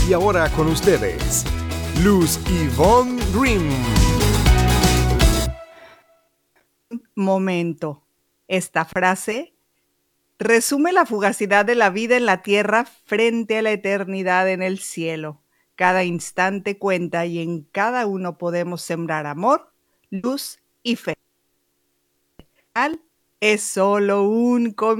Y ahora con ustedes, Luz Yvonne Grimm. Momento. Esta frase resume la fugacidad de la vida en la tierra frente a la eternidad en el cielo. Cada instante cuenta y en cada uno podemos sembrar amor, luz y fe. Es solo un comienzo.